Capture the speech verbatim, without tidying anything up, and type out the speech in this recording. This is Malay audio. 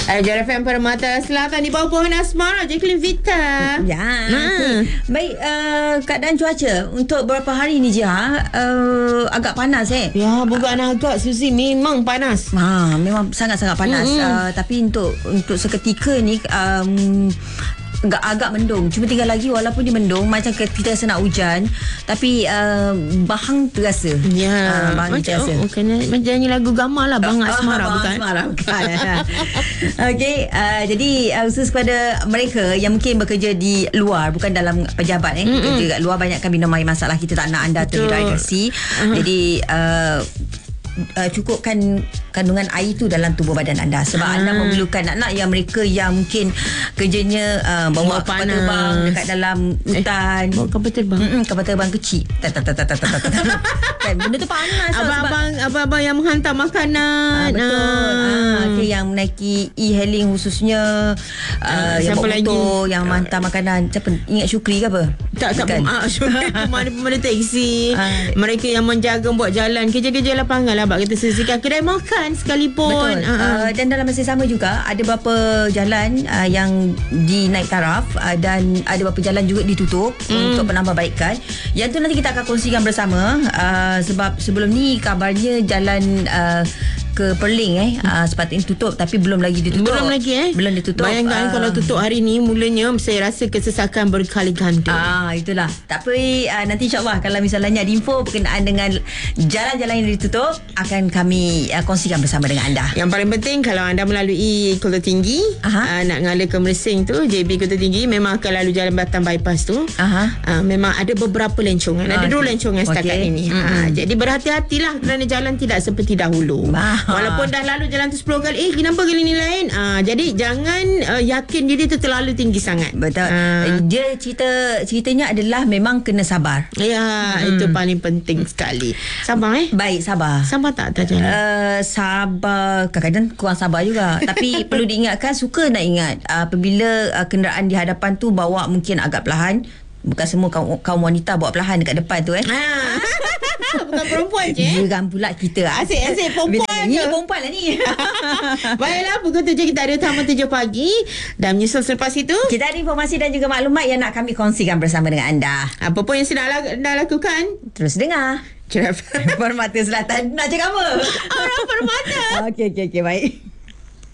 Jar F M Permata Selatan di bawah pohon asmara Jacqueline Vita. Ya. Ha. Okay. Baik, uh, keadaan cuaca untuk beberapa hari ni je uh, agak panas eh. Ya, bukan agak Susi, memang panas. Ha, memang sangat-sangat panas. Mm-hmm. Uh, tapi untuk untuk seketika ni um, agak agak mendung. Cuma tinggal lagi walaupun dia mendung macam kita rasa nak hujan, tapi uh, bahang terasa. Ya, uh, bahang macam terasa. oh, kena macam nyanyi lagu Gamal lah, Bang Asmara, Bang bukan? Asmara bukan. Okey, uh, jadi uh, khusus kepada mereka yang mungkin bekerja di luar, bukan dalam pejabat eh, Mm-mm. bekerja kat luar, banyak kan minum air masalah, kita tak nak anda terhidrasi. Uh-huh. Jadi uh, Uh, cukupkan kandungan air tu dalam tubuh badan anda sebab ha. anda memerlukan nak-nak yang mereka yang mungkin kerjanya uh, bawa kapal terbang dekat dalam hutan, eh, bawa kapal terbang Mm-mm, kapal terbang kecil tak tak tak tak tak tak tak kan benda tu panas. Abang-abang abang-abang yang menghantar makanan. Ah, betul. Ah. Ah, okay, yang menaiki e-hailing khususnya uh, Ah, yang siapa bawa lagi? motor, yang menghantar makanan. Siapa? Ingat Syukri ke apa? Tak, tak. Ah, Pemandu-pemandu teksi. Ah. Mereka yang menjaga buat jalan, kerja-kerja lapangan lah, abang kita sisihkan kedai makan sekalipun. Betul. Ah, ah. Uh, dan dalam masa sama juga ada beberapa jalan uh, yang dinaik taraf uh, dan ada beberapa jalan juga ditutup Hmm. untuk penambahbaikan. Yang tu nanti kita akan kongsikan bersama uh, sebab sebelum ni kabarnya jalan uh, ke Perling eh uh, sepatutnya tutup tapi belum lagi ditutup. Belum lagi eh. Belum ditutup. Bayangkan uh, kalau tutup hari ni, mulanya saya rasa kesesakan berkali ganda. Ah, itulah. Tak apa, uh, nanti insyaAllah kalau misalnya ada info berkenaan dengan jalan-jalan yang ditutup akan kami uh, kongsikan bersama dengan anda. Yang paling penting kalau anda melalui Kota Tinggi, uh, nak ngala ke Mersing tu, J B Kota Tinggi, memang akan lalu Jalan Batang Bypass tu. Aha. Uh, memang ada beberapa lencongan. Ada Ah, dua okay. lencongan setakat Okay. ini. Mm-hmm. Uh, jadi berhati-hatilah kerana jalan tidak seperti dahulu. Ah. Walaupun dah lalu jalan tu sepuluh kali, eh kenapa kali ni lain? Uh, jadi jangan uh, yakin diri tu terlalu tinggi sangat. Betul. Uh, Dia cerita ceritanya adalah memang kena sabar. ya, hmm. itu paling penting sekali. Sabar eh. Baik, sabar. Sabar tak atas jalan? Uh, sabar. Kadang-kadang kurang sabar juga. Tapi perlu diingatkan, suka nak ingat uh, apabila uh, kenderaan di hadapan tu bawa mungkin agak perlahan. Bukan semua kaum, kaum wanita bawa perlahan dekat depan tu eh. Ah. Bukan perempuan je eh? Geram pula kita. Asyik-asyik perempuan Ni ke? perempuan lah ni. Baiklah, pukul tujuh kita ada Tamu tujuh pagi. Dan menyusul selepas itu, Kita ada informasi dan juga maklumat yang nak kami kongsikan bersama dengan anda. apa pun yang sedang anda lakukan, Terus dengar. Cerap Permata Selatan. Nak cakap apa? Orang Permata. Okey, okey, okey. Baik.